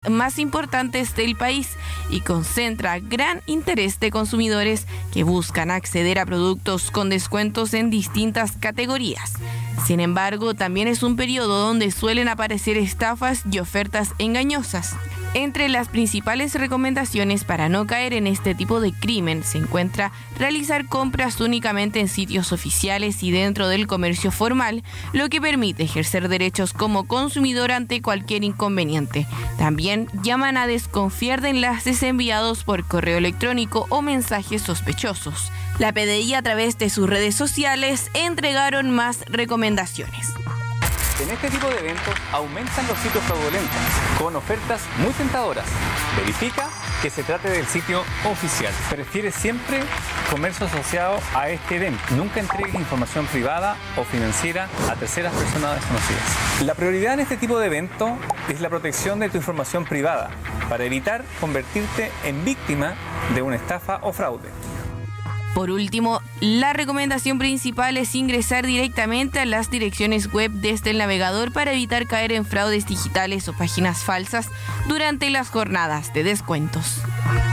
más importantes del país y concentra gran interés de consumidores que buscan acceder a productos con descuentos en distintas categorías. Sin embargo, también es un periodo donde suelen aparecer estafas y ofertas engañosas. Entre las principales recomendaciones para no caer en este tipo de crimen se encuentra realizar compras únicamente en sitios oficiales y dentro del comercio formal, lo que permite ejercer derechos como consumidor ante cualquier inconveniente. También llaman a desconfiar de enlaces enviados por correo electrónico o mensajes sospechosos. La PDI, a través de sus redes sociales, entregaron más recomendaciones. En este tipo de eventos aumentan los sitios fraudulentos, con ofertas muy tentadoras. Verifica que se trate del sitio oficial. Prefiere siempre comercio asociado a este evento. Nunca entregues información privada o financiera a terceras personas desconocidas. La prioridad en este tipo de eventos es la protección de tu información privada, para evitar convertirte en víctima de una estafa o fraude. Por último, la recomendación principal es ingresar directamente a las direcciones web desde el navegador para evitar caer en fraudes digitales o páginas falsas durante las jornadas de descuentos.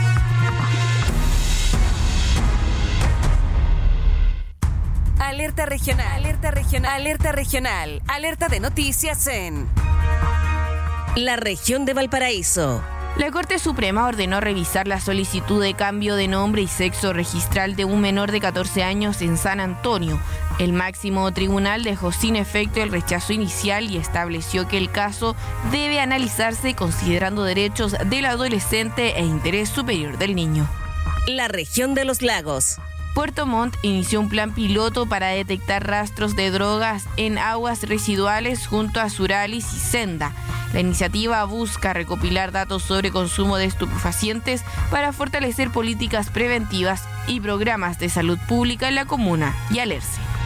Alerta regional, alerta regional, alerta regional, alerta de noticias en la región de Valparaíso. La Corte Suprema ordenó revisar la solicitud de cambio de nombre y sexo registral de un menor de 14 años en San Antonio. El máximo tribunal dejó sin efecto el rechazo inicial y estableció que el caso debe analizarse considerando derechos del adolescente e interés superior del niño. La región de los lagos. Puerto Montt inició un plan piloto para detectar rastros de drogas en aguas residuales junto a Suralis y Senda. La iniciativa busca recopilar datos sobre consumo de estupefacientes para fortalecer políticas preventivas y programas de salud pública en la comuna y Alerce.